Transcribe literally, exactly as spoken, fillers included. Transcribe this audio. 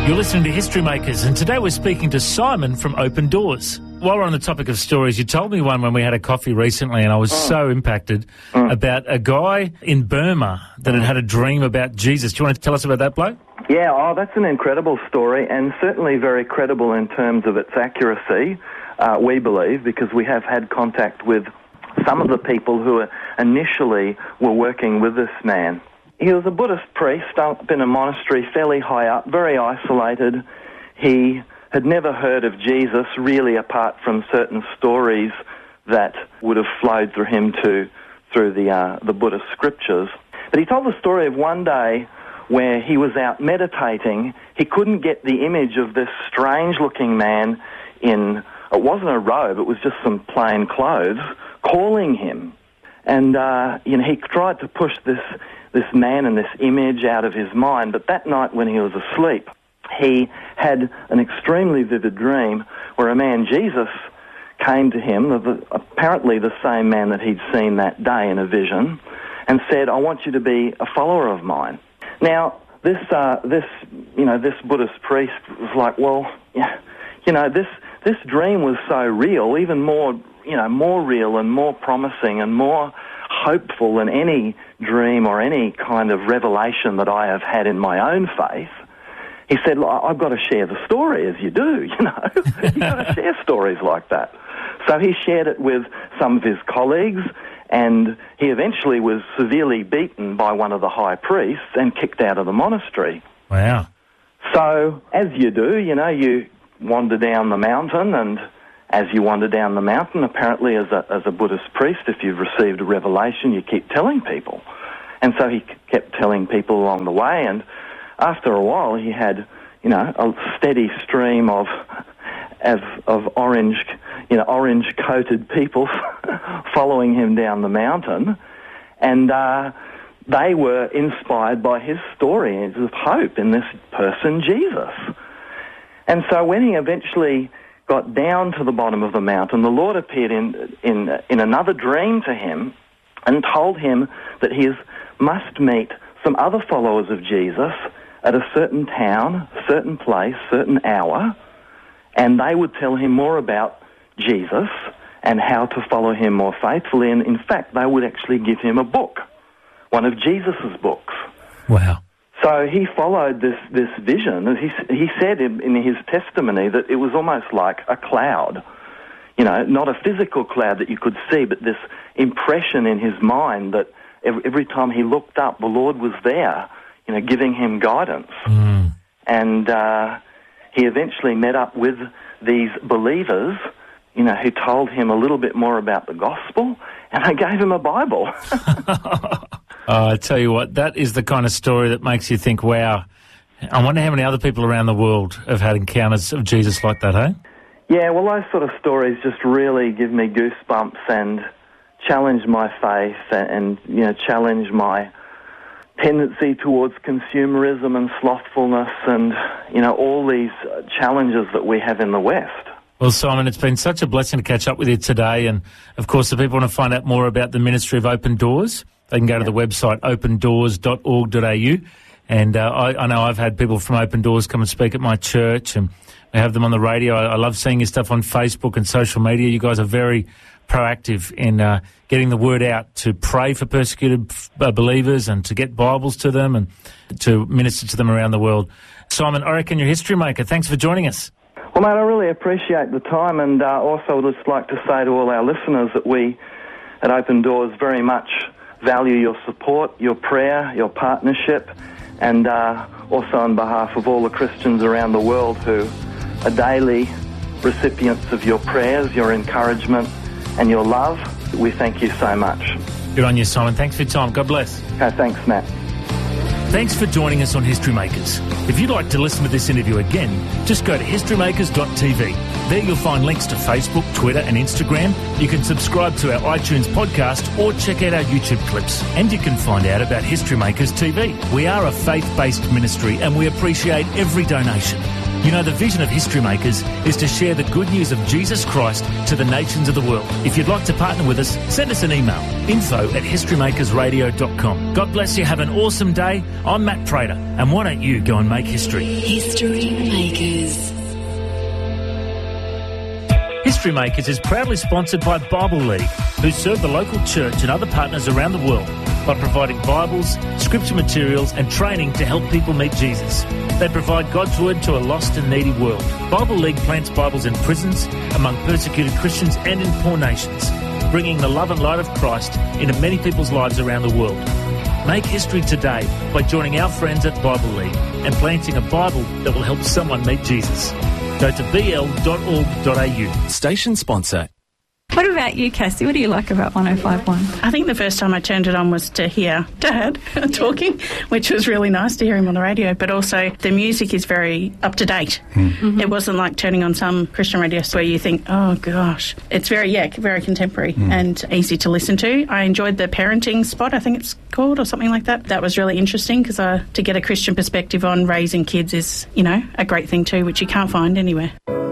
You're listening to History Makers, and today we're speaking to Simon from Open Doors. While we're on the topic of stories, you told me one when we had a coffee recently, and I was oh. so impacted mm. about a guy in Burma that had had a dream about Jesus. Do you want to tell us about that bloke? Yeah, oh, that's an incredible story, and certainly very credible in terms of its accuracy, uh, we believe, because we have had contact with some of the people who initially were working with this man. He was a Buddhist priest up in a monastery fairly high up, very isolated. He had never heard of Jesus, really, apart from certain stories that would have flowed through him to through the uh, the Buddhist scriptures. But he told the story of one day where he was out meditating. He couldn't get the image of this strange-looking man in, it wasn't a robe, it was just some plain clothes, calling him. And, uh, you know, he tried to push this this man and this image out of his mind, but that night when he was asleep, he had an extremely vivid dream where a man, Jesus, came to him, apparently the same man that he'd seen that day in a vision, and said, "I want you to be a follower of mine." Now, this, uh, this, you know, this Buddhist priest was like, well, yeah, you know, this this dream was so real, even more, you know, more real and more promising and more hopeful than any dream or any kind of revelation that I have had in my own faith. He said, I've got to share the story, as you do, you know. You've got to share stories like that. So he shared it with some of his colleagues, and he eventually was severely beaten by one of the high priests and kicked out of the monastery. Wow. So, as you do, you know, you wander down the mountain, and as you wander down the mountain, apparently as a, as a Buddhist priest, if you've received a revelation, you keep telling people. And so he kept telling people along the way, and after a while he had, you know, a steady stream of of, of orange, you know, orange-coated people following him down the mountain, and uh, they were inspired by his story of hope in this person, Jesus. And so when he eventually got down to the bottom of the mountain, the Lord appeared in in in another dream to him and told him that he must meet some other followers of Jesus at a certain town, certain place, certain hour, and they would tell him more about Jesus and how to follow him more faithfully. And in fact, they would actually give him a book, one of Jesus's books. Wow. So he followed this, this vision. He, he said in, in his testimony that it was almost like a cloud, you know, not a physical cloud that you could see, but this impression in his mind that every, every time he looked up, the Lord was there, you know, giving him guidance. Mm. And uh, he eventually met up with these believers, you know, who told him a little bit more about the gospel, and they gave him a Bible. Oh, I tell you what, that is the kind of story that makes you think, wow, I wonder how many other people around the world have had encounters of Jesus like that, eh? Yeah, well, those sort of stories just really give me goosebumps and challenge my faith and, and you know, challenge my tendency towards consumerism and slothfulness and, you know, all these challenges that we have in the West. Well, Simon, it's been such a blessing to catch up with you today. And, of course, if people want to find out more about the Ministry of Open Doors, they can go to the website open doors dot org dot a u. And uh, I, I know I've had people from Open Doors come and speak at my church, and we have them on the radio. I, I love seeing your stuff on Facebook and social media. You guys are very proactive in uh, getting the word out to pray for persecuted uh, believers and to get Bibles to them and to minister to them around the world. Simon, I reckon you're a history maker. Thanks for joining us. Well, mate, I really appreciate the time, and uh, also would just like to say to all our listeners that we at Open Doors very much value your support, your prayer, your partnership, and uh, also on behalf of all the Christians around the world who are daily recipients of your prayers, your encouragement, and your love, we thank you so much. Good on you, Simon. Thanks for your time. God bless. Okay, thanks, Matt. Thanks for joining us on History Makers. If you'd like to listen to this interview again, just go to history makers dot t v. There you'll find links to Facebook, Twitter and Instagram. You can subscribe to our iTunes podcast or check out our YouTube clips. And you can find out about History Makers T V. We are a faith-based ministry and we appreciate every donation. You know, the vision of History Makers is to share the good news of Jesus Christ to the nations of the world. If you'd like to partner with us, send us an email, info at historymakersradio dot com. God bless you. Have an awesome day. I'm Matt Prater, and why don't you go and make history? History Makers. History Makers is proudly sponsored by Bible League, who serve the local church and other partners around the world by providing Bibles, scripture materials and training to help people meet Jesus. They provide God's Word to a lost and needy world. Bible League plants Bibles in prisons, among persecuted Christians and in poor nations, bringing the love and light of Christ into many people's lives around the world. Make history today by joining our friends at Bible League and planting a Bible that will help someone meet Jesus. Go to b l dot org dot a u. Station sponsor. What about you, Cassie? What do you like about one oh five point one? I think the first time I turned it on was to hear Dad talking, which was really nice to hear him on the radio, but also the music is very up to date. Mm. Mm-hmm. It wasn't like turning on some Christian radio where you think, oh gosh. It's very, yeah, very contemporary mm. and easy to listen to. I enjoyed the parenting spot, I think it's called, or something like that. That was really interesting because uh, to get a Christian perspective on raising kids is, you know, a great thing too, which you can't find anywhere.